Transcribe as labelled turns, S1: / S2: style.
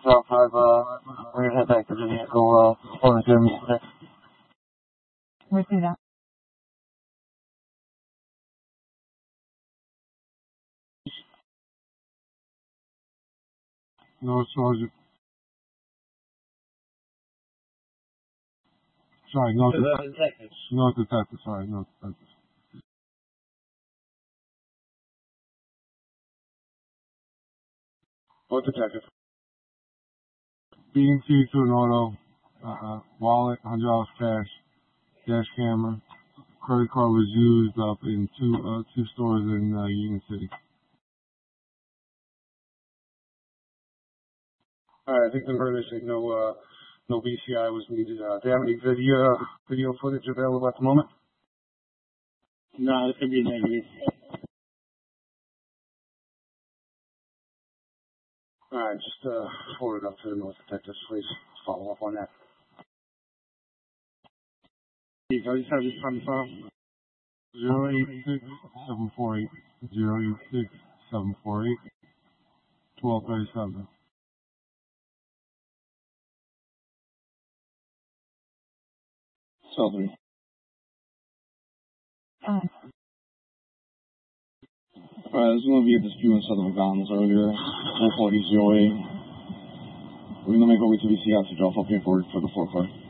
S1: drop 5, we're gonna head back to Virginia, go, on a good meet today.
S2: Where's that?
S3: North Sergeant. Sorry, North Detective. North Detective, sorry, North Detective.
S1: What detective?
S3: BMT to an auto, wallet, $100 cash, dash camera. Credit card was used up in two stores in Union City.
S1: Alright, I think the murder said no BCI was needed. Do you have any video footage available at the moment?
S4: No, it could be negative.
S1: Alright, just forward it up to the North Detectives, please. Follow up on that.
S4: I just have this on the phone.
S3: 086-748. 086-748. 1237.
S1: Southern.
S2: Alright,
S1: There's going to be a dispute in Southern McDonald's earlier. 440 ZOA. We're going to make our way to the CI to drop up here for the 4 car.